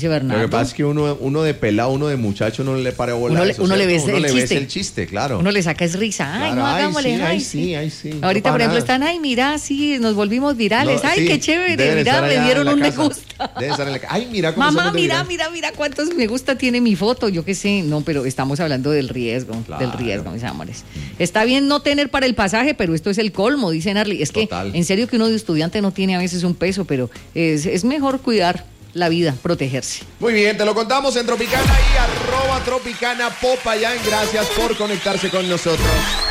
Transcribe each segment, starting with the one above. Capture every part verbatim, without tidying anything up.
Lo que pasa es que uno, uno de pelado, uno de muchacho, no le para bola. Uno, eso, uno le ves uno el le chiste. ves el chiste, claro. Uno le saca es risa. Ay, claro, no ay, hagámosle. sí, ay, ay, sí, sí, ay, sí. Ahorita, no por ejemplo, nada. están, ay, mira, sí, nos volvimos virales. No, ay, sí, qué chévere. deben Mira, estar me allá dieron en un la me casa. gusta. Deben estar en la ca- Ay, mira cómo Mamá, somos de mira, viral. mira, mira cuántos me gusta tiene mi foto. Yo qué sé, no, pero estamos hablando del riesgo, Claro. del riesgo, mis amores. Está bien no tener para el pasaje, pero esto es el colmo, dice Narly. Es que, Total. en serio, que uno de estudiante no tiene a veces un peso, pero es, es mejor cuidar la vida, protegerse. Muy bien, te lo contamos en Tropicana y arroba Tropicana Popayán. Gracias por conectarse con nosotros.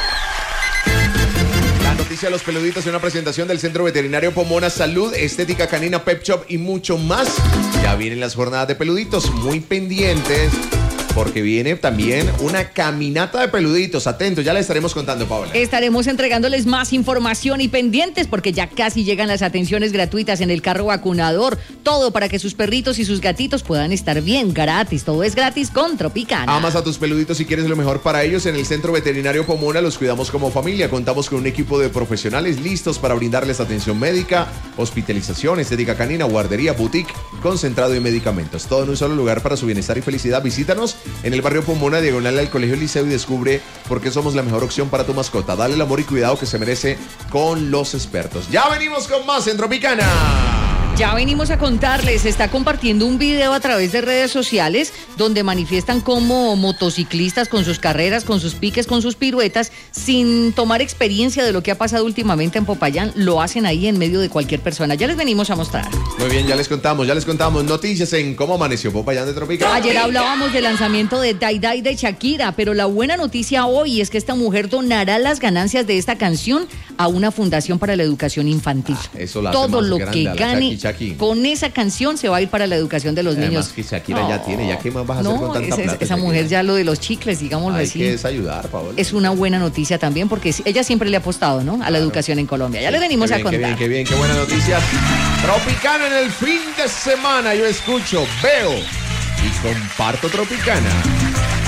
La noticia de los peluditos en una presentación del Centro Veterinario Pomona Salud, Estética Canina, Pep Shop y mucho más. Ya vienen las jornadas de peluditos, muy pendientes, porque viene también una caminata de peluditos. Atentos, ya les estaremos contando, Paola. Estaremos entregándoles más información y pendientes porque ya casi llegan las atenciones gratuitas en el carro vacunador. Todo para que sus perritos y sus gatitos puedan estar bien, gratis. Todo es gratis con Tropicana. Amas a tus peluditos y quieres lo mejor para ellos. En el Centro Veterinario Pomona los cuidamos como familia. Contamos con un equipo de profesionales listos para brindarles atención médica, hospitalización, estética canina, guardería, boutique, concentrado y medicamentos. Todo en un solo lugar para su bienestar y felicidad. Visítanos en el barrio Pomona, diagonal al Colegio Liceo, y descubre por qué somos la mejor opción para tu mascota. Dale el amor y cuidado que se merece con los expertos. Ya venimos con más en Tropicana. Ya venimos a contarles, se está compartiendo un video a través de redes sociales donde manifiestan cómo motociclistas con sus carreras, con sus piques, con sus piruetas, sin tomar experiencia de lo que ha pasado últimamente en Popayán, lo hacen ahí en medio de cualquier persona. Ya les venimos a mostrar. Muy bien, ya les contamos, ya les contamos noticias en cómo amaneció Popayán de Tropicana. Ayer hablábamos del lanzamiento de Dai Dai de Shakira, pero la buena noticia hoy es que esta mujer donará las ganancias de esta canción a una fundación para la educación infantil. Ah, eso la hace Todo más lo grande que a la gane Shaki, Shaki. con esa canción se va a ir para la educación de los Además niños. que Shakira ya tiene, ya qué más vas a hacer No, con tanta esa, plata, esa Shakira? mujer ya lo de los chicles, digámoslo Hay así. que desayudar, Paola. Es una buena noticia también porque ella siempre le ha apostado, ¿no? A la educación en Colombia. Ya le venimos Qué a bien, contar. Qué bien, qué bien, qué buena noticia. Tropicana en el fin de semana. Yo escucho, veo y comparto Tropicana.